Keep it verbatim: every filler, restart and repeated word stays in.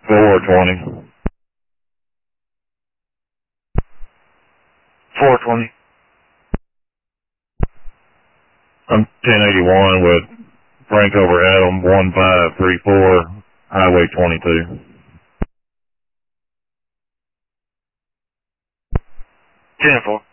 four twenty. four twenty. I'm ten eighty-one with Frank over Adam, one five three four, Highway twenty-two. ten four.